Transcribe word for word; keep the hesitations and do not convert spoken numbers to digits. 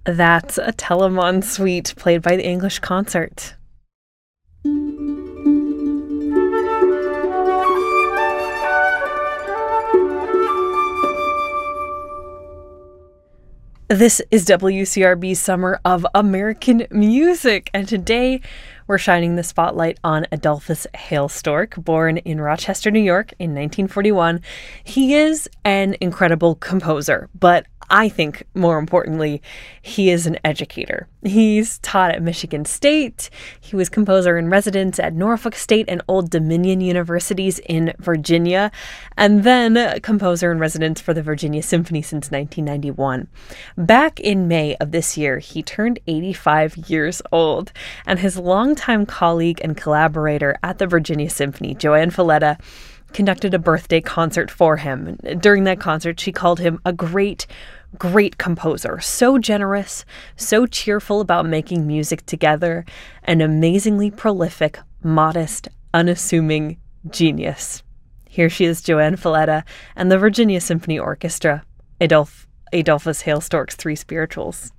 That's a Telemann suite played by the English Concert. This is W C R B's Summer of American Music, and today we're shining the spotlight on Adolphus Hailstork, born in Rochester, New York in nineteen forty-one. He is an incredible composer, but I think more importantly, he is an educator. He's taught at Michigan State. He was composer in residence at Norfolk State and Old Dominion Universities in Virginia, and then composer in residence for the Virginia Symphony since nineteen ninety-one. Back in May of this year, he turned eighty-five years old, and his longtime colleague and collaborator at the Virginia Symphony, JoAnn Falletta, conducted a birthday concert for him. During that concert, she called him a great, great composer, so generous, so cheerful about making music together, an amazingly prolific, modest, unassuming genius. Here she is, JoAnn Falletta and the Virginia Symphony Orchestra, Adolph, Adolphus Hailstork's Three Spirituals.